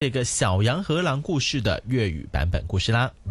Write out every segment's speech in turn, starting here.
這個小羊和狼故事的粵語版本故事啦。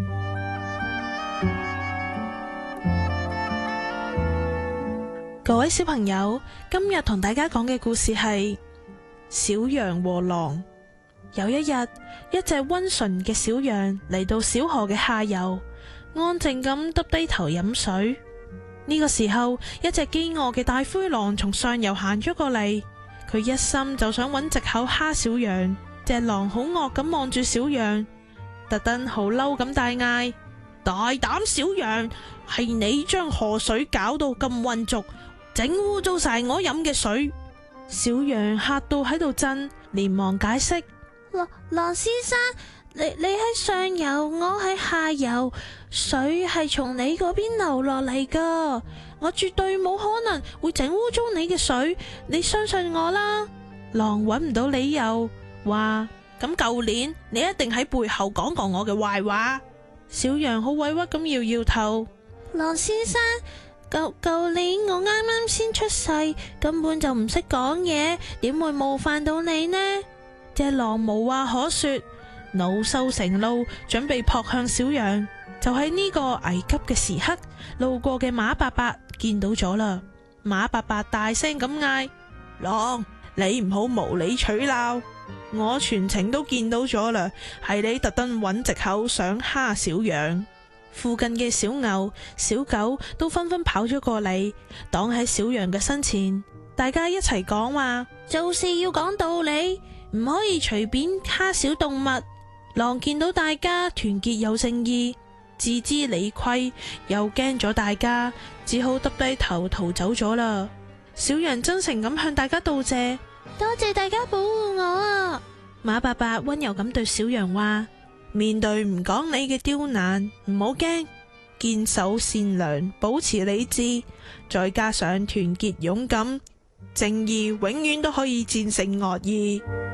各位小朋友，今日同大家講嘅故事係小羊和狼。有一日，一隻溫順嘅小羊嚟到小河嘅下游，安靜咁耷低頭飲水。呢個時候，一隻飢餓嘅大灰狼從上游行咗過嚟，佢一心就想揾藉口蝦小羊。隻狼好惡咁望住小羊，特登好嬲咁大嗌：大膽小羊，係你將河水搞到咁渾濁，整污糟晒我飲嘅水。小羊嚇到喺度震，連忙解釋：狼先生，你喺上游，我喺下游，水係從你嗰邊流落嚟噶，我絕對冇可能會整污糟你嘅水，你相信我啦。狼揾唔到理由，話咁舊年你一定喺背後講過我嘅壞話。小羊好委屈咁搖搖頭：狼先生，舊年我啱啱先出世，根本就唔識講嘢，點會冒犯到你呢？隻狼無話可說，惱羞成怒，準備撲向小羊。就喺呢個危急嘅時刻，路過嘅馬伯伯見到咗啦。馬伯伯大聲咁嗌：狼，你唔好無理取鬧，我全程都見到咗啦，係你特登揾藉口想蝦小羊。附近嘅小牛、小狗都紛紛跑咗過嚟，擋喺小羊嘅身前。大家一齊講話：做事要講道理，唔可以隨便蝦小動物。狼見到大家團結有正義，自知理虧，又驚咗大家，只好耷低頭逃走咗啦。小羊真誠咁向大家道謝：多謝大家保護我啊！馬伯伯溫柔咁對小羊話：面對唔講理嘅刁難，唔好驚，堅守善良，保持理智，再加上團結勇敢，正義永遠都可以戰勝惡意。